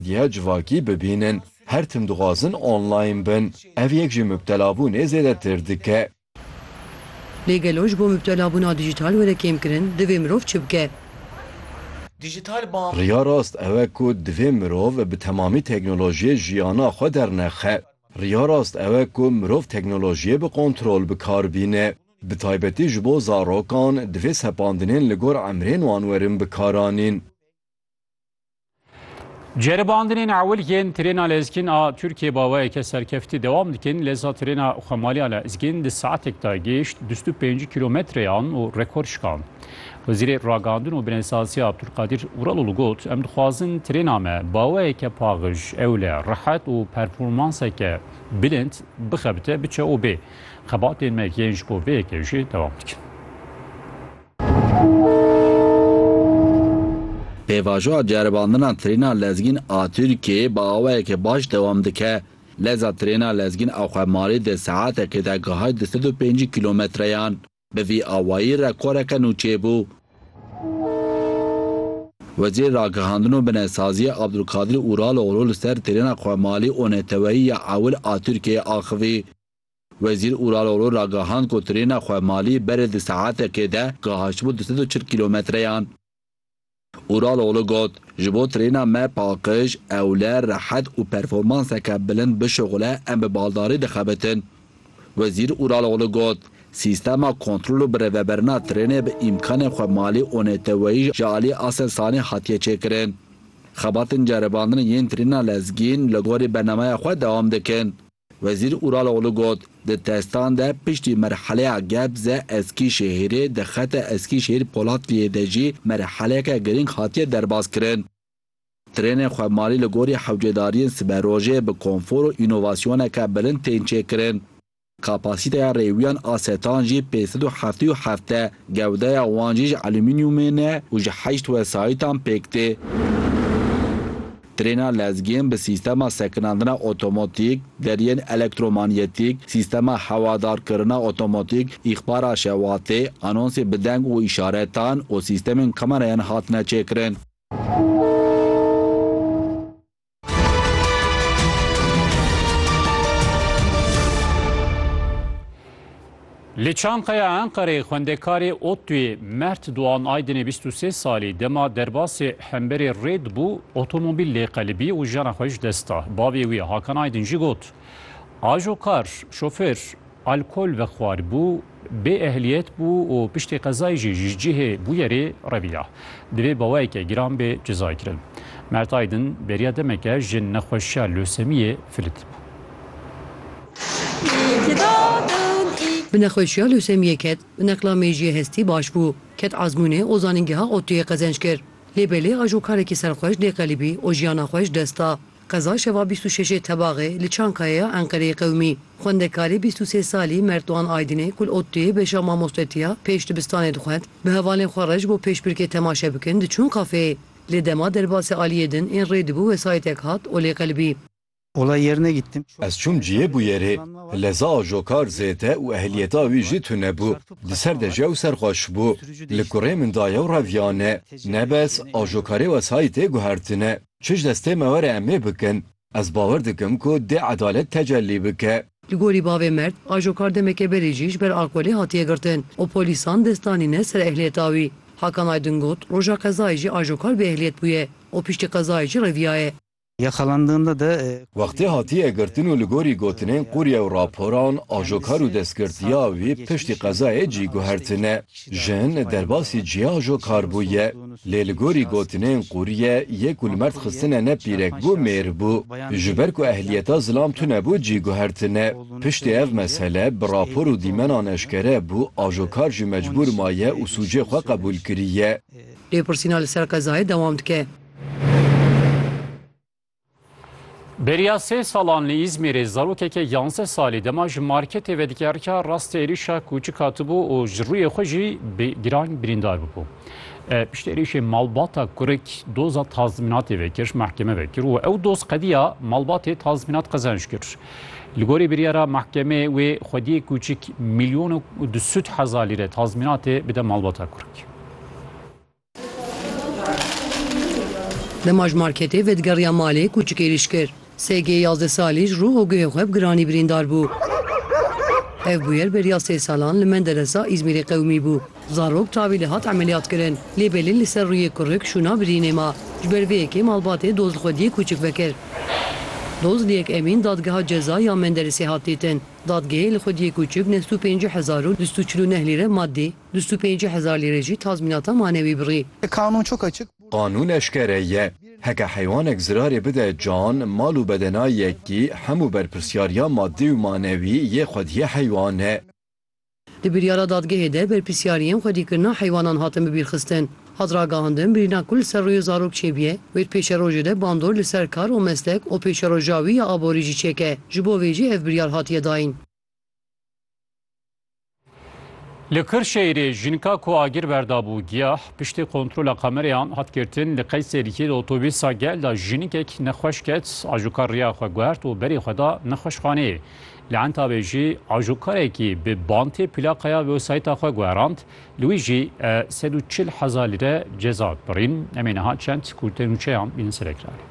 diya civakî bibînin, her tim dixwazin online bin, ev yek ji müptelabûnê zêdetir dike. Lêgelo ji bo müptelabûna dijîtal were kêmkirin, divê mirov çi bike? Riya rast ew e ku divê mirov bi temamî teknolojiyê jiyana xwe dernexe. Riya rast ew e ku mirov teknolojiyê bi kontrol bikarbîne. Bi taybetî ji bo zarokan divê sepandinên li gor emrên wan werin bikaranîn. Ceribandinên ewiliyên trêna lezgîn a Tirkiye bawayeke serkeftî dewam dikin. Leza trêna xwemaliya lezgîn di saetek de gêşt 25 kilometreyan û rekor şikan. Wezîrê Ragandin û Binêsasiya Abdulkadir Uraloğlu got em dixwazin trêna me bawayeke paxij, ewle, rehet û performanseke bilind bixebite biçe û bê. Xebatên me yên ji bo vê yekê jî dewam dikin. Pêvajoya ceribandina trêna lezgîn a Tirkiyeyê bi awayeke baş dewam dike. Leza trêna lezgîn a xwemalî di saetekê de gihay 105 kilometreyan. Bi vî awayî rekoreke nû çêbû. Wezîr Ragihandin û Binêsaziya Abdulkadir Uraloğlu li ser trêna xwemalî û neteweyî ya ewil a Tirkiyeyê axivî. Wezîr Uraloğlu ragihand ku trêna xwemalî berê di saetekê de gihaşbû 240 kilometreyan. Uraloğlu got, ji bo trêna me paqij, ewle, rehet û performanseke bilind bişuxile em bi baldarî dixebitin. Wezîr Uraloğlu got, sîstema kontrol û birêveberina trênê bi îmkanên xwemalî û neteweyî ji alî Aselsanê hatiye çêkirin. Xebatên ceribandinê yên trêna lezgîn li gorî bernameya xwe dewam dikin. Wezîr Uraloğlu got, di testan de piştî merheleya Gebze Eskîşehîrê di xeta Eskîşehîr Polatiyê de jî merheleke girîng hatiye derbaskirin. Trênên xwemalî li gorî hewcedariyên siberrojê bi konfor û înovasyoneke bilind tên çêkirin. Kapasîteya rêwiyan a setan jî 577 gewdeya wan jî ji alümînyumê ne û ji 8 wesayîtan pêktê. Trêna lezgîn bi sîstema sekinandina otomotîk, deryên elektromanyetîk, sîstema hewadarkirina otomotîk, îxbara şewatê, anonsê bi deng û îşaretan û sîstemên kamerayan hatine çêkirin. Li Çankaya Enqereyê xwendekarê ODTÜ'yê Mert Doğan Aydınê 23 salî dema derbasê hemberê rêd bû otomobîl lêqelibî û jiyana xwe ji dest da. Bavê wî Hakan Aydın jî got. Ajokar, şoför, alkol vexwaribû, bê ehliyet bû û piştî qezayê jî ji cihê bûyerê reviya. Divê bawayeke giran bê cezayê kirin. Mert Aydın beriya demeke ji nexweşiya lösemiyê filit bû. Bi nexweşiya lûsemiyê ket, bi neqla mêjiyê hestî baş bû. Ket ezmûnê û zanîngeha ODTÜyê qezenc kir. Lêbelê ajokarekî serxweş lêqelibî û jiyana xwe ji dest da. Qeza şeva 26 Tebaxê li Çankayaya Enqereyê qewmî. Xwendekarê 23 salî Mert Doğan Aydınê kul ODTÜyê beşa mamostetiya pêş dibistanê dixwet, bi hevalên xwe re ji bo pêşbirkê temaşe bikin diçûn kafeyê. Lê dema derbasê aliyê din ên rê dibû wesayîtek hat û lêqelibî. Olay yerine gittim. Ez çûm ciyê bû yerê. Leza ajokar zêde û ehliyeta wî jî tune bû. Di ser de jew serxweş bû. Li kurê min daye û reviyane. Nebes ajokarê wesayîtê guhertine. Çi ji destê me were em ê bikin. Ez bawer dikim ku dê edalet tecellî bike. Li gorî bavê Mert, ajokar demeke berê jî ji ber alkolê hatiye girtin û polîsan destanîne ser ehliyeta wî. Hakan Aydın got, roja qezayê jî ajokar bê ehliyet bûye û piştî qezayê jî reviyaye. Yakalandığında da Wextê hatiye girtin û li gorî gotinên qûriye û raporan ajokar û destgirtiya wî piştî qezayê cî guhertine. Jin derbasî ciya ajokar bûye. Lê li gorî gotinên qûriye yek û li Mert xistine ne pîrek bû mêr bû. Ji ber ku ehliyeta zilam tune bû cî guhertine. Piştî ev mesele bi rapor û dîmenan eşkere bû ajokar jî mecbûr maye û sûcê xwe qebûl kiriye. Lêpirsîna li ser qezayê dewam dike. Beriya 3 salan li İzmirê zarokeke 11 salî dema ji marketê ve dikerka rastê êrişa kûçik hatibû û ji rûyê xwe jî giran birîndar bûbû. Piştî êrişê malbata kurek doza tazminatê vekir, mahkeme vekir û ew doz qediya malbatê tazminat qezenc kir. Li gorî biryara mahkemê wê xwediyê kûçik milyon û 200,000 lîre tazminatê bide malbata kurek. Demaj marketê vedgeriya malê kûçik êriş kir. SG 11 salî ji rû hogihê xwe bi giranî birîndar bû. Ev bûyer beriya 3 salan li Menderesa İzmîrê qewmî bû. Zarok tavî li hat emeliyat kirin. Lêbelîn li ser rûyê kurik şûna birînê ma. Ji ber vê yekê malbatê dozlixwediyê kûçik vekir. Dozliyek Emîn dadgeha ceza ya Menderesê hat dîtin. Dadgehê li xwediyê kûçik 95,249 lîre maddî, 25,000 lîre jî tazmînata manevî birî. Kanun çok açık. Kanûn eşkere ye. Heke heywanek zirarê bide can, mal û bedena yekî hemû berpirsyariya maddî û manevî yê xwediyê heywan e. Di biryara dadgehê de berpirsyariyên xwedîkirina heywanan hatin bibîrxistin. Hat ragihandin birîna ku li ser rûyê zarok çêbiye, wê pêşerojê de bandor li ser kar û meslek û pêşerojawî ya aborî jî çêke. Ji bo vê jî ev biryar hatiye dayîn. Li Kırşehirê jinika ku agir berdabû giyah piştî kontrola kamerayan hat girtin li Qeyserîkê de otobîsa gel da jinikek nexweş ket ajûkar riya xwe guhert û berê xwe da nexweşxaneyê. Li Entabê jî ajûkarekî bi bantê plakaya websayta xwe guherand, li wî jî 140,000 lîre ceza birîn. Em ê niha çend kurtênûçeyan bînin ser ekranê.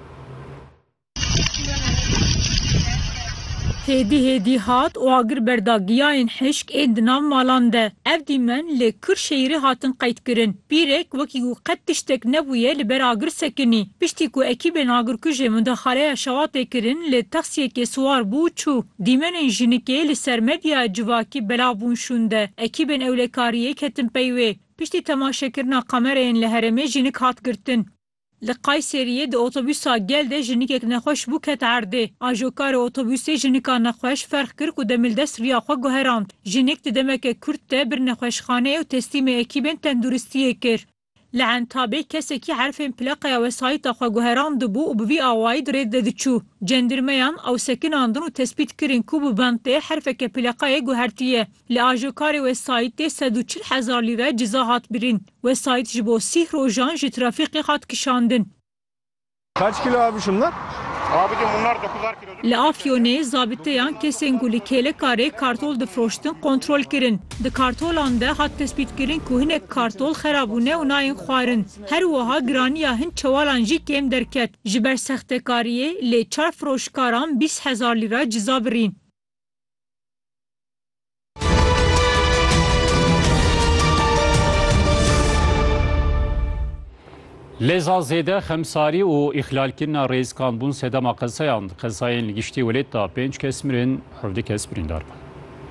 Hêdî hat û agir berdagiyayên hişk ên di nav malan de. Ev dîmen lê Kırşehirê hatin qeydkirin. Bîrek wekî ku qet tiştek nebûye li ber agir sekinî. Piştî ku ekîbên agirkujê müdaxaleya şewatê kirin lê taksiyekê swar bû çû. Dîmenên jinikê li ser medyaya civakî belav bûn şûn de. Ekîbên ewlekariyê ketin peyvê. Piştî temaşekirina kamerayên li herêmê jinik hat girtin. Li Qeyseriyê di otobûsa gel de jinikek nexweş bû ket erdê. Ajokarê otobûsê jinika nexweş ferx kir ku demildest riya xwe guherand. Jinik di demeke Kurd de bir nexweşxaneyê û teslîmê ekîbên tenduristiyê kir. Li Entabê kesekî herfên plakaya wesayîta xwe guherand dibû û bi vî awayî dirê de diçû. Cendirmeyan ew sekinandin û tespît kirin ku bi bantê herfeke plakayê guhertiye. Li ajokarê wesayîtê 140,000 lîre ceza hat birîn. Wesayît ji bo 30 rojan ji trafîqê hat kişandin. Kaç kilo abi şunlar? Abicim bunlar 9'ar kilo. Li Afyonê zabiteyan kesên ku li kêlekarê kartol difroştin kontrol kirin. Di kartolan de hat tespît kirin ku hinek kartol xerabûne û nayên xwarin. Her wiha giraniya hin çewalan jî kêm derket. Ji ber sextekariyê lê 4 firoşkaran 20,000 lîre ceza birîn. Lêza zêde xemsarî û îxlalkirina rêzkan bûn sedema qesayan qesayên li giştî welêt da 5 kes mirin 17 kes birîndar bûn.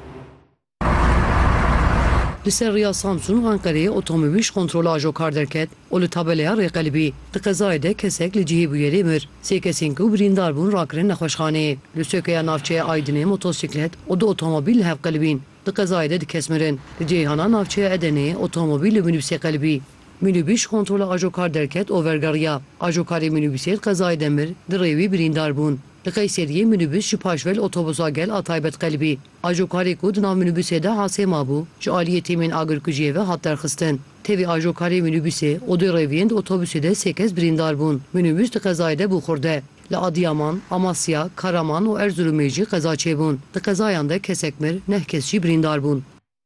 Li ser riya Samsun Ankara'ya otomobîl kontrola ajokar derket û li tabeleya Rêqelbî. Di qezayê de kesek li cihê bûyerê mir. 3 kesên ku birîndar bûn rakirin nexweşxaneyê. Li Sökeya navçeya Aydinê motosiklet û du otomobîl li hev qelbîn. Di qezayê de 2 kes mirin. Li cêhana navçeya Edeneyê otomobîl li minibüsê qelbî. Minibüs kontrola ajokar derket overgariya. Ajokarê minibüsê qezayê de mir di rêwî birîndar bûn. Li Qeyseriyê minibüs ji paşvel otobûsa gel a taybet qelbî. Ajokarê ku di nav minibüsê de hasê mabû ji aliyê tîmên agirkujiyê ve hat derxistin. Tevî ajokarê minibüsê û di rêviyên di otobüsê de 8 kes birîndar bûn. Minibüs di qezayê de bû xurde. Li Adıyaman, Amasya, Karaman û Erzurumê jî qeza çêbûn. Di qezayan de kesek mir 9 kes jî birîndar bûn.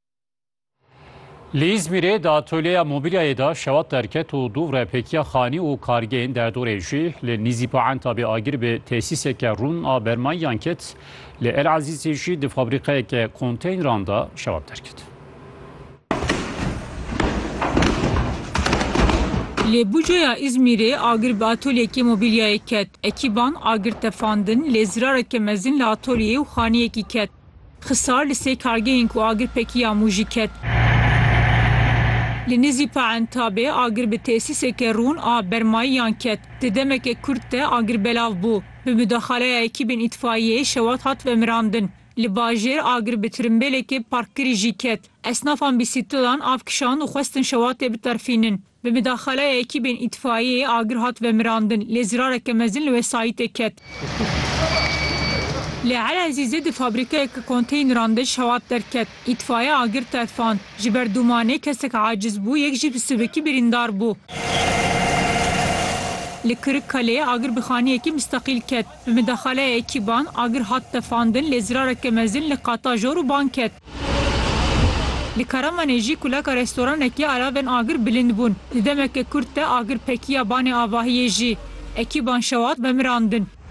Li İzmîrê di atölyeya mobilyayê da şewat derket û dûvre pekiya xanî û kargehên derdorê jî li Nîzîpa Entabê agir bi tesîseke rûn a bermayiyan ket, li El Azîzê jî di fabrîkayeke konteyneran da şewat derket. Li Buca'ya İzmir'e agir bi atölyekê mobilyayê ket. Ekîban agir tefandin lê zirareke mezin li atölyeyê û xaniyekî ket. Xisar li sê kargehên ku agir pekiya mûjî ket. Li Nîzîpa Entabê agir bi tesîseke rûn a bermayiyan ket. Di demeke Kurd de agir belav bû. Bi müdaxaleya ekîbên îtfaiyeyê şewat hat vemirandin. Li bajêr agir bi tirimbêlekê parkkirî jî ket. Esnafan bîsîkletan av kişand û xwestin şewatê biterfînin. Bi müdaxaleya ekîbên îtfaiyeyê agir hat vemirandin. Lê zirareke mezin li wesayîtê ket. Li El Azîzê di fabrîkayeke konteyneran de şewat derket. İtfaiye agir terfan. Ji ber dûmanê kesek aciz bû, yek jî bi sivekî birîndar bû. Li Kırıkkale'ye agir bi xaniyekî müstakîl ket. Bi müdaxaleya ekîban agir hat tefandin lê zirareke mezin li qatajor û ban ket. Li Karamanê jî kulaka restoranekî alavên agir bilind bûn. Li demeke Kurd de agir pekiya banê avahiyê jî. ekîban şewat ve mirandin.